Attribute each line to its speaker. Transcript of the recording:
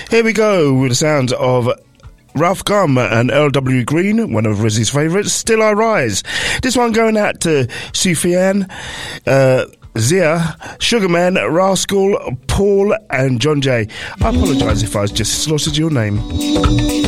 Speaker 1: Here we go with the sounds of Ralph Gum and L.W. Green, one of Rizzy's favourites. Still I Rise. This one going out to Sufyan, Zia, Sugarman, Rascal, Paul and John J. I apologise if I just slaughtered your name.